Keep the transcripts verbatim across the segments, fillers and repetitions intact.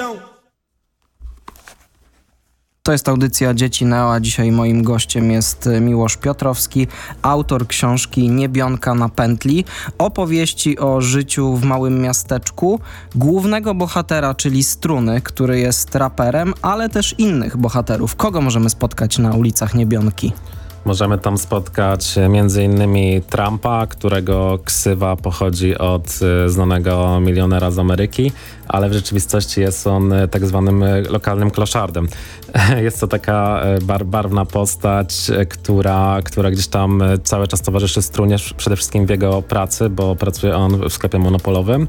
To jest audycja Dzieci Neo, a dzisiaj moim gościem jest Miłosz Piotrowski, autor książki Niebionka na pętli, opowieści o życiu w małym miasteczku, głównego bohatera, czyli Struny, który jest raperem, ale też innych bohaterów. Kogo możemy spotkać na ulicach Niebionki? Możemy tam spotkać między innymi Trumpa, którego ksywa pochodzi od znanego milionera z Ameryki, ale w rzeczywistości jest on tak zwanym lokalnym kloszardem. Jest to taka bar- barwna postać, która, która gdzieś tam cały czas towarzyszy Strunie, przede wszystkim w jego pracy, bo pracuje on w sklepie monopolowym.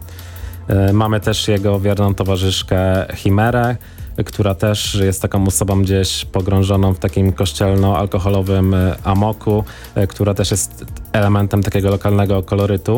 Mamy też jego wierną towarzyszkę Chimerę, która też jest taką osobą gdzieś pogrążoną w takim kościelno-alkoholowym amoku, która też jest elementem takiego lokalnego kolorytu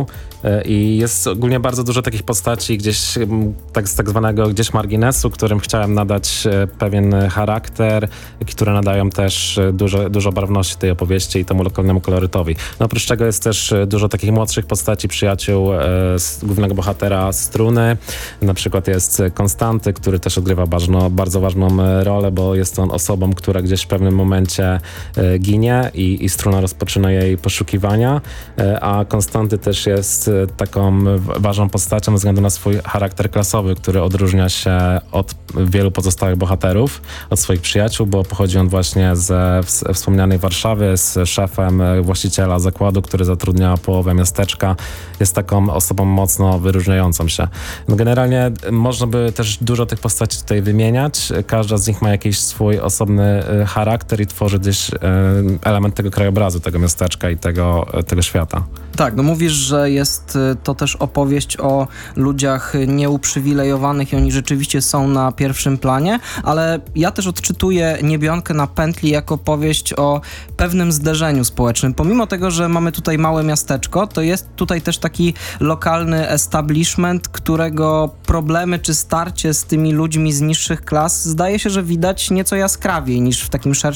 i jest ogólnie bardzo dużo takich postaci gdzieś tak z tak zwanego gdzieś marginesu, którym chciałem nadać pewien charakter, które nadają też dużo, dużo barwności tej opowieści i temu lokalnemu kolorytowi. No oprócz tego jest też dużo takich młodszych postaci, przyjaciół z głównego bohatera Struny. Na przykład jest Konstanty, który też odgrywa ważną, bardzo ważną rolę, bo jest on osobą, która gdzieś w pewnym momencie ginie i, i Struna rozpoczyna jej poszukiwania, a Konstanty też jest taką ważną postacią ze względu na swój charakter klasowy, który odróżnia się od wielu pozostałych bohaterów, od swoich przyjaciół, bo pochodzi on właśnie ze wspomnianej Warszawy, z szefem właściciela zakładu, który zatrudnia połowę miasteczka. Jest taką osobą mocno wyróżniającą się. No generalnie można by też dużo tych postaci tutaj wymieniać. Każda z nich ma jakiś swój osobny charakter i tworzy gdzieś element tego krajobrazu, tego miasteczka i tego, tego świata. Tak, no mówisz, że jest to też opowieść o ludziach nieuprzywilejowanych i oni rzeczywiście są na pierwszym planie, ale ja też odczytuję Niebionkę na pętli jako powieść o pewnym zderzeniu społecznym. Pomimo tego, że mamy tutaj małe miasteczko, to jest tutaj też taki lokalny establishment, którego problemy czy starcie z tymi ludźmi z niższych klas zdaje się, że widać nieco jaskrawiej niż w takim szerszym